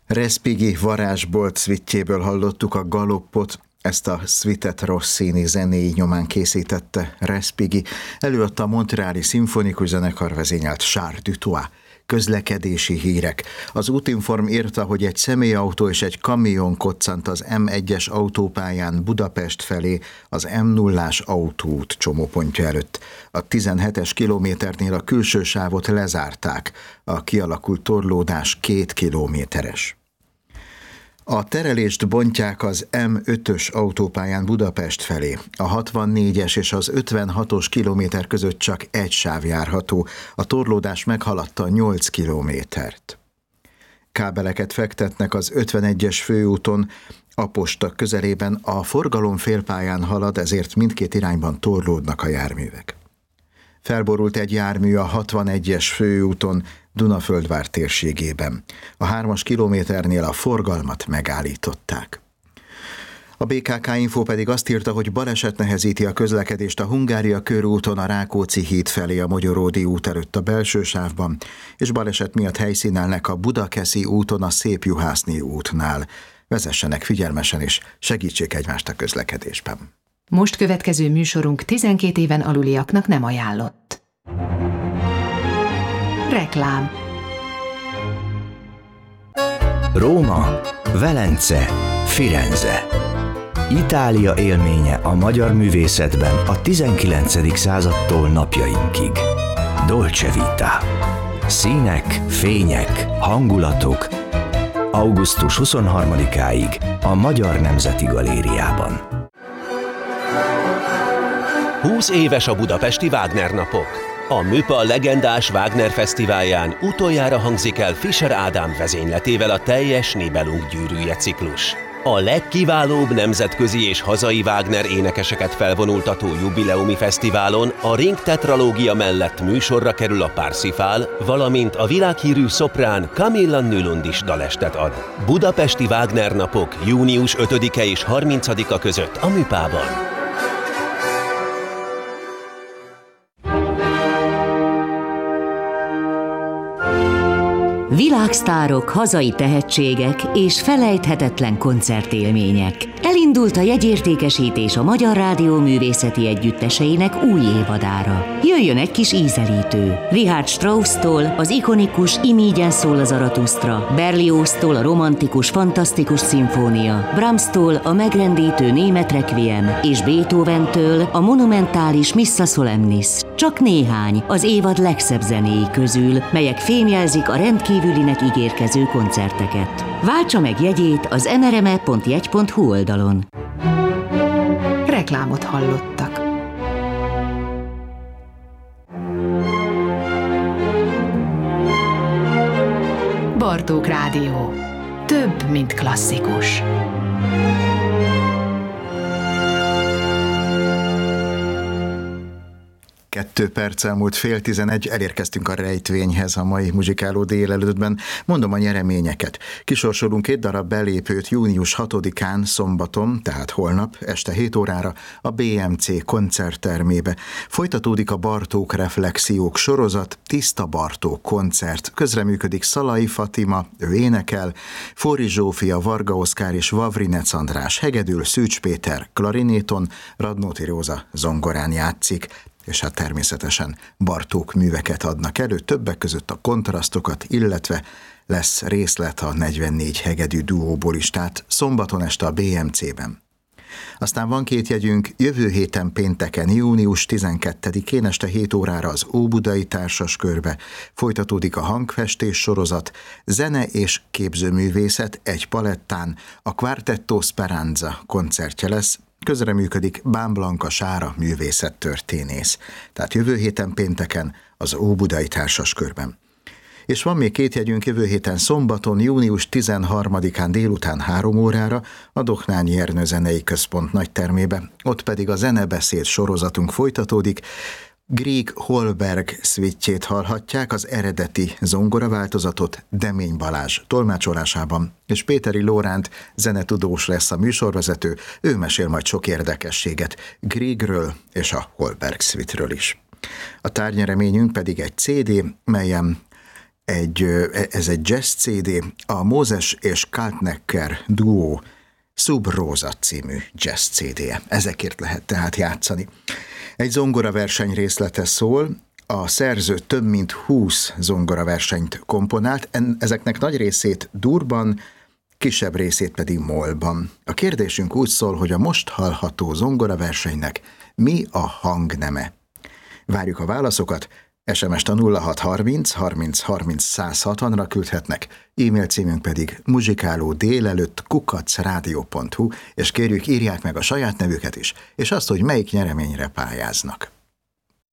Respighi varázsbolt szvittjéből hallottuk a galoppot, ezt a szvitet Rossini zenéi nyomán készítette Respighi, előadta a Montreali Szimfonikus Zenekar, vezényelt Charles Dutoit. Közlekedési hírek. Az Útinform írta, hogy egy személyautó és egy kamion koccant az M1-es autópályán Budapest felé az M0-ás autóút csomópontja előtt. A 17-es kilométernél a külső sávot lezárták. A kialakult torlódás 2 kilométeres. A terelést bontják az M5-ös autópályán Budapest felé. A 64-es és az 56-os kilométer között csak egy sáv járható. A torlódás meghaladta 8 kilométert. Kábeleket fektetnek az 51-es főúton, Aposta közelében a forgalom félpályán halad, ezért mindkét irányban torlódnak a járművek. Felborult egy jármű a 61-es főúton, Dunaföldvár térségében. A 3-as kilométernél a forgalmat megállították. A BKK Info pedig azt írta, hogy baleset nehezíti a közlekedést a Hungária körúton a Rákóczi híd felé a Mogyoródi út előtt a belső sávban, és baleset miatt helyszínelnek a Budakeszi úton a Szépjuhászné útnál. Vezessenek figyelmesen és segítsék egymást a közlekedésben. Most következő műsorunk 12 éven aluliaknak nem ajánlott. Reklám. Róma, Velence, Firenze. Itália élménye a magyar művészetben a 19. századtól napjainkig. Dolce Vita. Színek, fények, hangulatok. Augusztus 23-áig a Magyar Nemzeti Galériában. 20 éves a budapesti Wagner napok. A MÜPA legendás Wagner fesztiválján utoljára hangzik el Fischer Ádám vezényletével a teljes Nibelung gyűrűje ciklus. A legkiválóbb nemzetközi és hazai Wagner énekeseket felvonultató jubileumi fesztiválon a Ring tetralógia mellett műsorra kerül a Parsifal, valamint a világhírű szoprán Camilla Nylund is dalestet ad. Budapesti Wagner napok június 5-e és 30-a között a MÜPA-ban. Világsztárok, hazai tehetségek és felejthetetlen koncertélmények. Elindult a jegyértékesítés a Magyar Rádió művészeti együtteseinek új évadára. Jöjjön egy kis ízelítő. Richard Strauss-tól az ikonikus Imígyen szól a Zaratusztra, Berlioz-tól a romantikus, fantasztikus szimfónia, Brahms-tól a megrendítő német requiem és Beethoven-től a monumentális Missa Solemnis. Csak néhány az évad legszebb zenéi közül, melyek fémjelzik a rendkívülinek ígérkező koncerteket. Váltsa meg jegyét az nrme.jegy.hu oldalon. Reklámot hallottak. Bartók Rádió. Több, mint klasszikus. 2 perc elmúlt 10:30, elérkeztünk a rejtvényhez a mai muzsikáló délelőttben. Mondom a nyereményeket. Kisorsolunk 2 darab belépőt június 6-án szombaton, tehát holnap este 7 órára a BMC koncerttermébe. Folytatódik a Bartók Reflexiók sorozat, Tiszta Bartók koncert. Közreműködik Szalai Fatima, ő énekel, Fóri Zsófia, Varga Oszkár és Vavrinec András hegedül, Szűcs Péter klarinéton, Radnóti Róza zongorán játszik, és hát természetesen Bartók műveket adnak elő, többek között a kontrasztokat, illetve lesz részlet a 44 hegedű duóból is, tehát szombaton este a BMC-ben. Aztán van 2 jegyünk, jövő héten pénteken, június 12-én este 7 órára az Óbudai Társaskörbe folytatódik a hangfestés sorozat, zene és képzőművészet egy palettán, a Quartetto Speranza koncertje lesz, közreműködik Bán Blanka Sára művészettörténész. Tehát jövő héten pénteken az Óbudai Társaskörben. És van még 2 jegyünk jövő héten szombaton, június 13-án délután 3 órára a Doknányi Ernő Zenei Központ nagytermébe. Ott pedig a zenebeszéd sorozatunk folytatódik. Grieg Holberg szvittjét hallhatják, az eredeti zongoraváltozatot Demény Balázs tolmácsolásában, és Péteri Lóránt zenetudós lesz a műsorvezető, ő mesél majd sok érdekességet Griegről és a Holberg szvitről is. A tárgyreményünk pedig egy CD, melyen ez egy jazz CD, a Mózes és Kaltnecker duó Sub Rosa című jazz CD-je. Ezekért lehet tehát játszani. Egy zongoraverseny részlete szól, a szerző több mint 20 zongoraversenyt komponált, ezeknek nagy részét durban, kisebb részét pedig mollban. A kérdésünk úgy szól, hogy a most hallható zongoraversenynek mi a hangneme? Várjuk a válaszokat, SMS-t a 0630 30 30 160-ra küldhetnek, e-mail címünk pedig muzsikálódélelőtt@radio.hu, és kérjük, írják meg a saját nevüket is, és azt, hogy melyik nyereményre pályáznak.